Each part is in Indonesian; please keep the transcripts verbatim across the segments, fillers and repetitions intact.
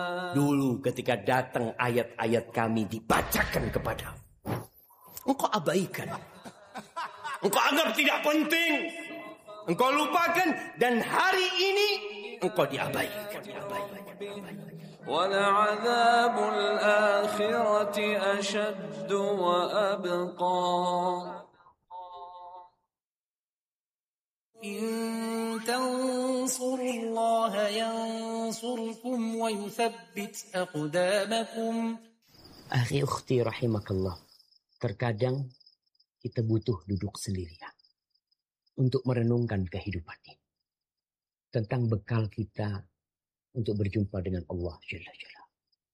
Dulu ketika datang ayat-ayat kami dibacakan kepadamu, engkau abaikan. Engkau anggap tidak penting. Engkau lupakan, dan hari ini engkau diabaikan. وَلَعَذَابُ الْآخِرَةِ أَشَدُّ وَأَبْقَى إِن تَنصُرُوا اللَّهَ يَنصُرْكُمْ وَيُثَبِّتْ أَقْدَامَكُمْ. Akhi ukhti rahimakallah, terkadang kita butuh duduk sendirian untuk merenungkan kehidupan ini, tentang bekal kita untuk berjumpa dengan Allah Jalla Jalla.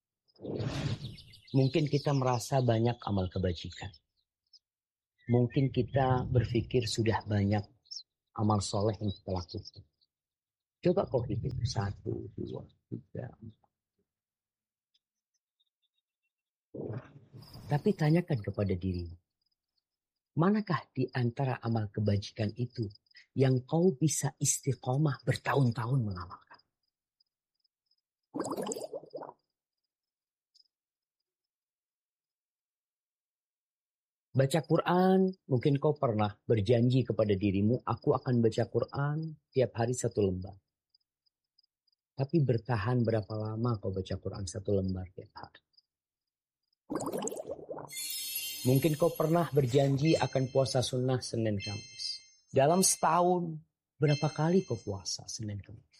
Mungkin kita merasa banyak amal kebajikan. Mungkin kita berpikir sudah banyak amal soleh yang kita lakukan. Coba kau hitung. Satu, dua, tiga, empat. Tapi tanyakan kepada dirimu, manakah di antara amal kebajikan itu yang kau bisa istiqomah bertahun-tahun mengamalkan? Baca Quran, mungkin kau pernah berjanji kepada dirimu, aku akan baca Quran tiap hari satu lembar. Tapi bertahan berapa lama kau baca Quran satu lembar tiap hari? Mungkin kau pernah berjanji akan puasa sunnah Senin Kamis. Dalam setahun, berapa kali kau puasa Senin Kamis?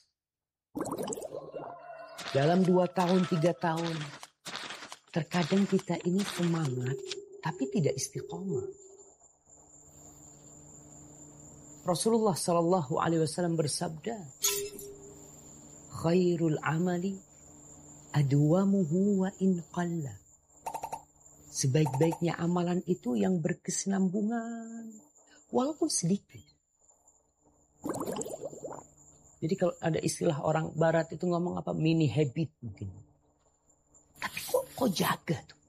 Dalam dua tahun, tiga tahun, terkadang kita ini semangat, tapi tidak istiqomah. Rasulullah Sallallahu Alaihi Wasallam bersabda, khairul amali adwamuhu wa in qalla. Sebaik-baiknya amalan itu yang berkesinambungan, walaupun sedikit. Jadi kalau ada istilah orang barat itu ngomong apa, mini habit mungkin. Tapi kok, kok jaga tuh.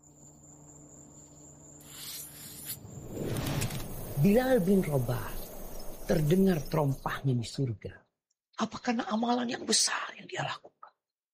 Bilal bin Rabah terdengar terompahnya di surga. Apa karena amalan yang besar yang dia lakukan?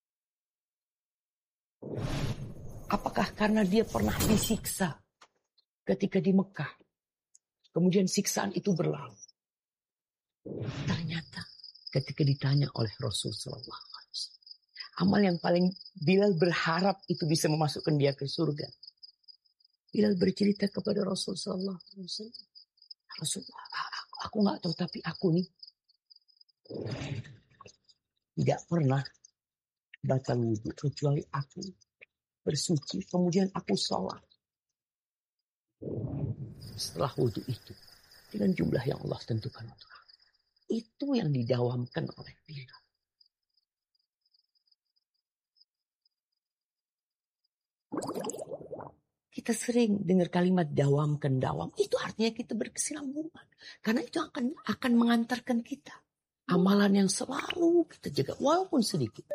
Apakah karena dia pernah disiksa ketika di Mekah? Kemudian siksaan itu berlalu. Ternyata ketika ditanya oleh Rasul Sallallahu Alaihi Wasallam, amal yang paling Bilal berharap itu bisa memasukkan dia ke surga. Bilal bercerita kepada Rasul Sallallahu Alaihi Wasallam, Rasulullah, aku, aku nggak tahu, tapi aku nih tidak pernah baca wudhu kecuali aku bersuci, kemudian aku sholat. Setelah wudhu itu, dengan jumlah yang Allah tentukan untuk aku, itu yang didawamkan oleh Bilal. Kita sering dengar kalimat dawamkan, dawam. Itu artinya kita berkesinambungan. Karena itu akan akan mengantarkan kita. Amalan yang selalu kita jaga, walaupun sedikit.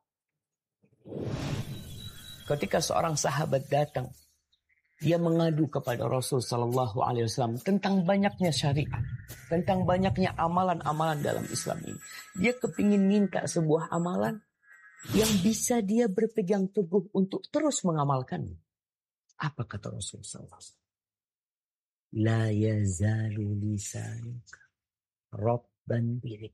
Ketika seorang sahabat datang, dia mengadu kepada Rasul Sallallahu Alaihi Wasallam tentang banyaknya syariat, tentang banyaknya amalan-amalan dalam Islam ini. Dia kepingin minta sebuah amalan yang bisa dia berpegang teguh untuk terus mengamalkannya. Apa kata Rasul Sallallahu Alaihi Wasallam? La yazalu lisanuka rabban birik.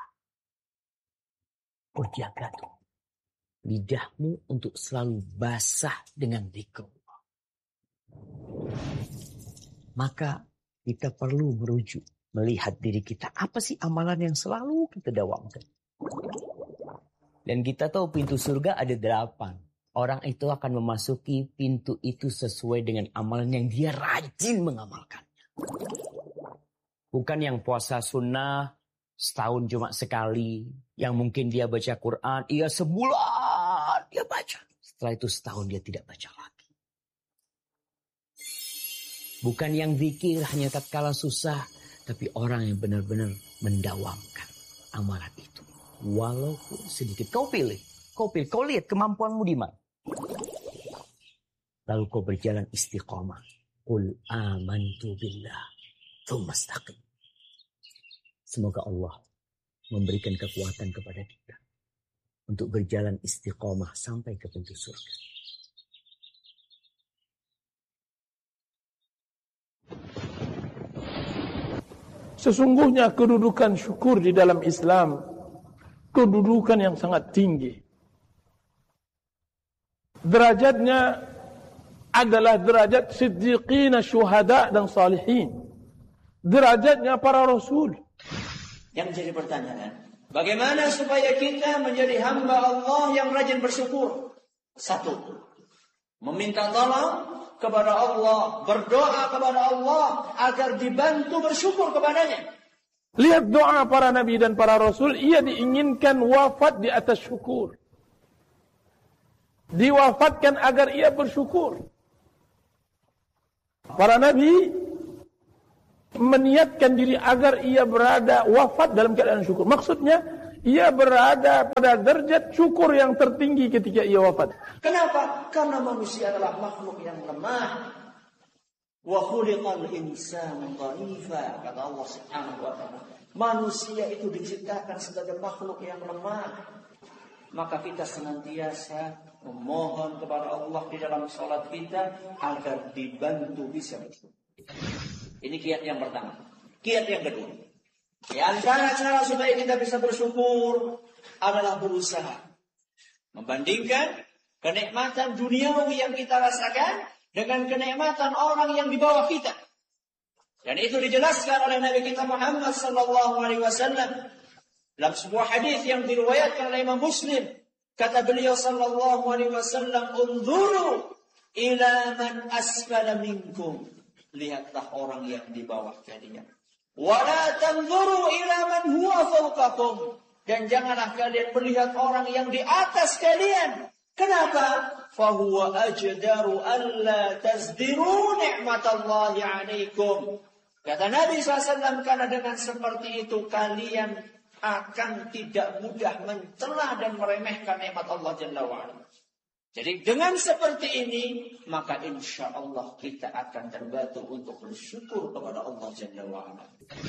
Kau jaga tuh lidahmu untuk selalu basah dengan dzikrullah. Maka kita perlu merujuk, melihat diri kita. Apa sih amalan yang selalu kita dawamkan? Dan kita tahu pintu surga ada delapan. Orang itu akan memasuki pintu itu sesuai dengan amalan yang dia rajin mengamalkannya. Bukan yang puasa sunnah setahun cuma sekali. Yang mungkin dia baca Quran, iya sebulan dia baca. Setelah itu setahun dia tidak baca lagi. Bukan yang zikir hanya tatkala susah, tapi orang yang benar-benar mendawamkan amalan itu. Walaupun sedikit. Kau pilih. Kau pilih. Kau lihat kemampuanmu di mana. Lalu kau berjalan istiqomah. Qul amantu billah. Tsumma istaqim. Semoga Allah memberikan kekuatan kepada kita untuk berjalan istiqomah sampai ke pintu surga. Sesungguhnya kedudukan syukur di dalam Islam, kedudukan yang sangat tinggi. Derajatnya adalah derajat siddiqina, syuhada dan salihin. Derajatnya para rasul. Yang jadi pertanyaan, bagaimana supaya kita menjadi hamba Allah yang rajin bersyukur? Satu, meminta tolong kepada Allah, berdoa kepada Allah agar dibantu bersyukur kepadanya. Lihat doa para nabi dan para rasul, ia diinginkan wafat di atas syukur. Diwafatkan agar ia bersyukur. Para nabi meniatkan diri agar ia berada wafat dalam keadaan syukur. Maksudnya, ia berada pada derajat syukur yang tertinggi ketika ia wafat. Kenapa? Karena manusia adalah makhluk yang lemah. Wa khuliqal insanu dha'ifa, kata Allah Subhanahu wa taala. Manusia itu diciptakan sebagai makhluk yang lemah. Maka kita senantiasa memohon kepada Allah di dalam salat kita agar dibantu bisa bersyukur. Ini kiat yang pertama. Kiat yang kedua, di antara cara supaya kita bisa bersyukur adalah berusaha membandingkan kenikmatan duniawi yang kita rasakan dengan kenikmatan orang yang di bawah kita. Dan itu dijelaskan oleh Nabi kita Muhammad sallallahu alaihi wasallam dalam sebuah hadis yang diriwayatkan oleh Imam Muslim. Kata beliau sallallahu alaihi wasallam, "Unzuru ila man asfala minkum." Lihatlah orang yang di bawah kalian. Wala tanzuru ila man huwa fawqakum. Dan janganlah kalian melihat orang yang di atas kalian. Kenapa? Fahuwa ajdaru alla tazdiru ni'matallahi 'alaikum. Kata Nabi shallallahu alaihi wasallam, karena dengan seperti itu kalian akan tidak mudah mencela dan meremehkan nikmat Allah Jalla wa'ala. Jadi dengan seperti ini, maka insya Allah kita akan terbantu untuk bersyukur kepada Allah Jalla wa'ala.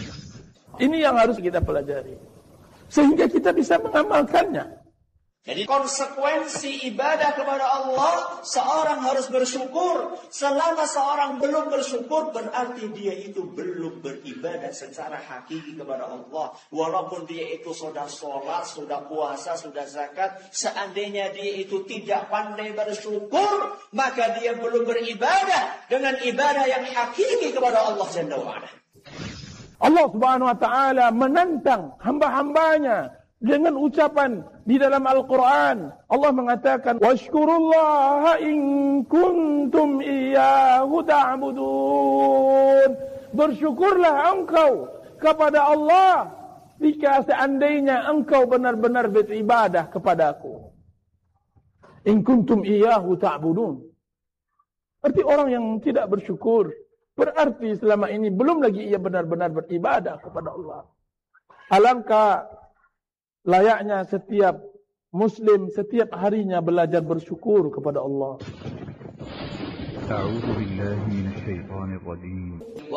Ini yang harus kita pelajari, sehingga kita bisa mengamalkannya. Jadi konsekuensi ibadah kepada Allah, seorang harus bersyukur. Selama seorang belum bersyukur, berarti dia itu belum beribadah secara hakiki kepada Allah. Walaupun dia itu sudah sholat, sudah puasa, sudah zakat, seandainya dia itu tidak pandai bersyukur, maka dia belum beribadah dengan ibadah yang hakiki kepada Allah Jalla wa'ala. Allah Subhanahu wa ta'ala menantang hamba-hambanya dengan ucapan di dalam Al-Quran. Allah mengatakan, washkurullaha in kuntum iyyahu ta'budun. Bersyukurlah engkau kepada Allah jika seandainya engkau benar-benar beribadah kepadaku. In kuntum iyyahu ta'budun. Berarti orang yang tidak bersyukur, berarti selama ini belum lagi ia benar-benar beribadah kepada Allah. Alangkah layaknya setiap Muslim setiap harinya belajar bersyukur kepada Allah. A'udzu billahi minasyaitonir rajim.